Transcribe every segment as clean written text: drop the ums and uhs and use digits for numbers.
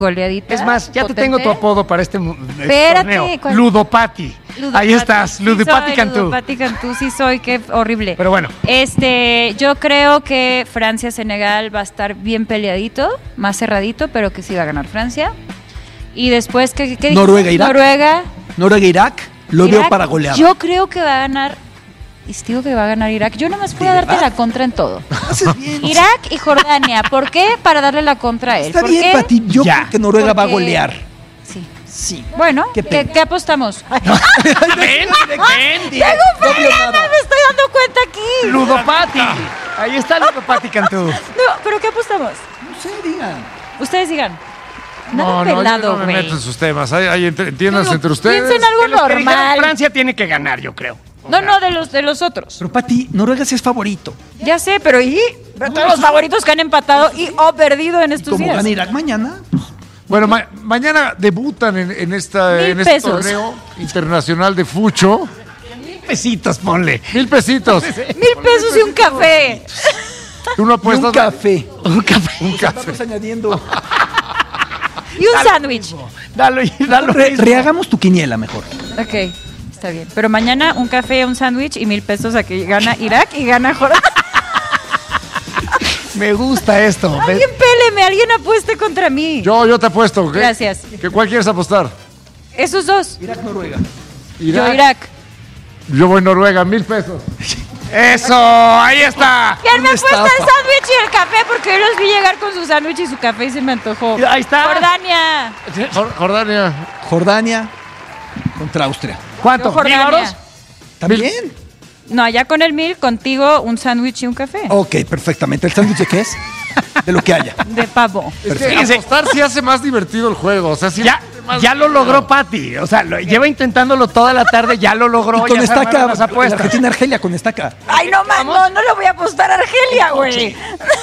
goleadita. Es más, ya potente. te tengo tu apodo para este Espérate, torneo. ¿cuál? Ludopati. Ahí estás, Ludopati Cantú. Ludopati Cantú, sí soy, qué horrible. Pero bueno. Yo creo que Francia-Senegal va a estar bien peleadito, más cerradito, pero que sí va a ganar Francia. Y después, ¿qué dijiste? Noruega-Irak. Noruega-Irak, lo veo para golear. Yo creo que va a ganar. Y digo que va a ganar Irak. Yo nomás fui a darte la contra en todo. Haces bien. Irak y Jordania. ¿Por qué? Para darle la contra a él. Está ¿Por bien, qué? Pati. Yo creo que Noruega va a Porque- golear. Sí. Sí. Bueno, Qué pena. ¿qué apostamos? Ven. ¡Tengo pena! ¡Me estoy dando cuenta aquí! Ludopati. Ahí está Ludopati Cantú. No, ¿pero qué apostamos? No sé, digan. Ustedes digan. Nada yo pelado, no me güey. meto en sus temas. Ahí entiéndanse entre ustedes. Piensen algo De los que dijeron, normal. Francia tiene que ganar, yo creo. No, de los otros. Pero, Pati, Noruega sí es favorito. Ya sé, pero todos los favoritos que han empatado o perdido en estos Como días. gana Irak mañana, Bueno, mañana debutan en este pesos. torneo internacional de Fucho. Pesitos, ponle. 1,000 pesitos. 1,000 pesos y un café. Tú no y apuestas. un café. Un café. Un café. Estamos añadiendo. Y un sándwich. Dalo. Rehagamos tu quiniela mejor. Ok, está bien. Pero mañana un café, un sándwich y 1,000 pesos a que gana Irak y gana Jordania. Me gusta esto. Alguien péleme, alguien apueste contra mí. Yo te apuesto. ¿ok? Gracias. ¿Cuál quieres apostar? Esos dos. Irak-Noruega. Yo Irak. Yo voy Noruega, 1,000 pesos. Eso, ahí está. ¿Quién me Una apuesta el estafa. sándwich y el café? Porque yo los vi llegar con su sándwich y su café y se me antojó. Ahí está. Jordania. Jordania. Jordania contra Austria. ¿Cuánto? Yo Jordania. 1,000 varos. ¿También? No, allá con el 1,000, contigo un sándwich y un café. Ok, perfectamente. ¿El sándwich de qué es? De lo que haya. De pavo. Es que Fíjense. apostar sí hace más divertido el juego. O sea, sí Ya lo logró Pati. O sea, lleva intentándolo toda la tarde, ya lo logró. Y con ya se armaron estaca. las apuestas. Argentina-Argelia con estaca. Ay, no, man, no le voy a apostar a Argelia, güey.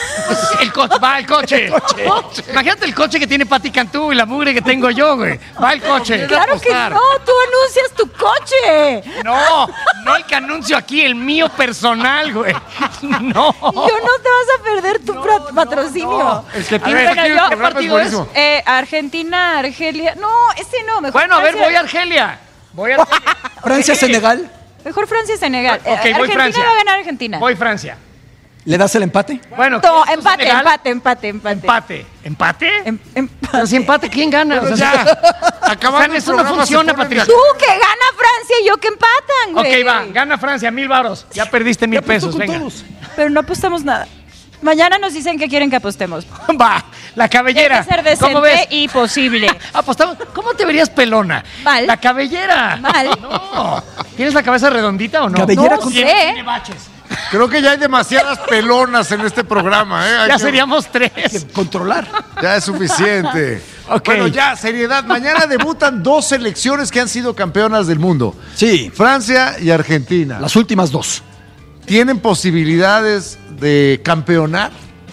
El coche, va el coche. Imagínate el coche que tiene Pati Cantú y la mugre que tengo yo, güey. Va el coche. Claro que no, tú anuncias tu coche. No el que anuncio aquí, el mío personal, güey. No. Yo no te vas a perder tu patrocinio. El que A tiene ver, aquí aquí el ¿qué programa es partido es? buenísimo. Argentina, Argelia. No, ese no, mejor. Bueno, a ver, Francia. voy a Argelia. Francia-Senegal. Mejor Francia-Senegal. Ok, voy Argentina Francia. va a ganar Argentina. Voy Francia. ¿Le das el empate? Bueno, No, ¿quieres empate, Senegal? empate. ¿Empate? Empate. Pero si empate, ¿quién gana? Pero O sea, ya. Acabando el eso no programa, funciona, se ponen de Patricia. Tú que gana Francia y yo que empatan, güey. Ok, va, gana Francia, 1,000 varos. Ya perdiste 1,000 pesos, Con venga. todos. Pero no apostamos nada. Mañana nos dicen que quieren que apostemos. Va, la cabellera. Tiene que ser ¿Cómo ves? decente y posible. Apostamos. ¿Cómo te verías pelona? Mal. La cabellera. Mal. No. ¿Tienes la cabeza redondita o no? Cabellera No con- sé. Tiene baches. Creo que ya hay demasiadas pelonas en este programa, ¿eh? Ya seríamos 3. Controlar. Ya es suficiente. Ok. Bueno, ya, seriedad. Mañana debutan 2 selecciones que han sido campeonas del mundo. Sí, Francia y Argentina. las últimas dos. ¿Tienen posibilidades de campeonar?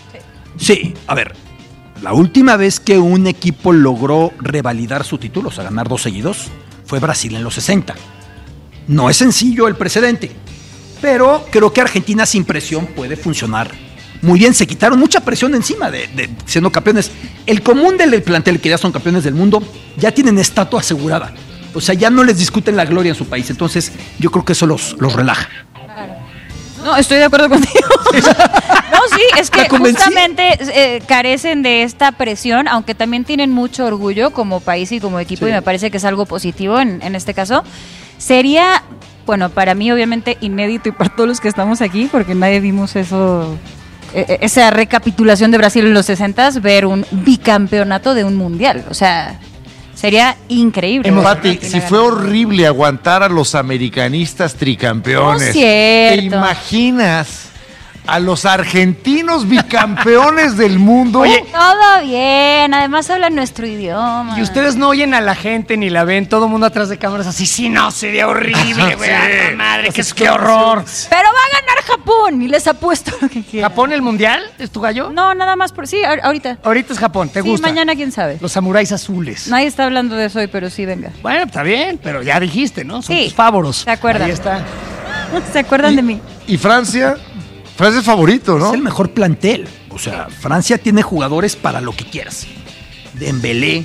Sí, a ver. La última vez que un equipo logró revalidar su título, o sea, ganar 2 seguidos, fue Brasil en los 60. No es sencillo el precedente, pero creo que Argentina sin presión puede funcionar muy bien. Se quitaron mucha presión encima de siendo campeones. El común del plantel, que ya son campeones del mundo, ya tienen estatua asegurada. O sea, ya no les discuten la gloria en su país. Entonces, yo creo que eso los relaja. No, estoy de acuerdo contigo. No, sí, es que ¿La convencí? justamente carecen de esta presión, aunque también tienen mucho orgullo como país y como equipo, Sí. y me parece que es algo positivo en este caso. Sería, bueno, para mí obviamente inédito y para todos los que estamos aquí, porque nadie vimos eso, esa recapitulación de Brasil en los 60s, ver un bicampeonato de un mundial. O sea, sería increíble. Pati, Argentina si fue ganando. horrible aguantar a los americanistas tricampeones. No es cierto. ¿Te imaginas a los argentinos bicampeones del mundo? Oye, Todo bien, además hablan nuestro idioma. y ustedes no oyen a la gente ni la ven, todo el mundo atrás de cámaras así, sí, no, sería horrible, güey, Sí. a la madre, qué horror. Pero va a ganar Japón y les apuesto lo que quieran. ¿Japón el mundial? ¿Es tu gallo? No, nada más por sí, ahorita. Ahorita es Japón, ¿te Sí, gusta? mañana quién sabe. Los samuráis azules. Nadie está hablando de eso hoy, pero sí, venga. Bueno, está bien, pero ya dijiste, ¿no? Son Sí, tus favoros. se acuerdan. Ahí está. ¿Se acuerdan de mí? ¿Y Francia? Francia es favorito, ¿no? Es el mejor plantel. O sea, Francia tiene jugadores para lo que quieras. Dembélé,